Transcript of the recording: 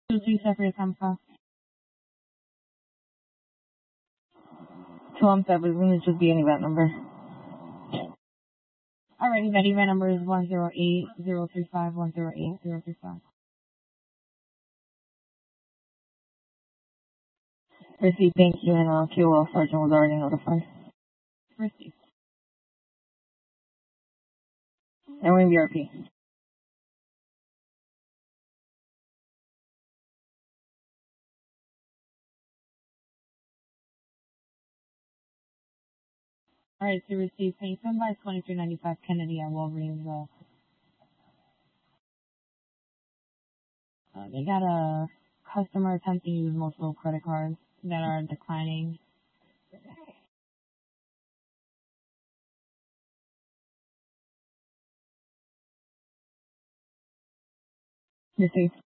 Lisa for your time call. 217 is going to just be an event number. Alrighty, that event number is 108035, 108035. Received, thank you, and QOL Sergeant was already notified. Received. And we're in BRP. Alright, so received, paying some by 2395 Kennedy at Wolverines. They got a customer attempting to use multiple credit cards that are declining. Received.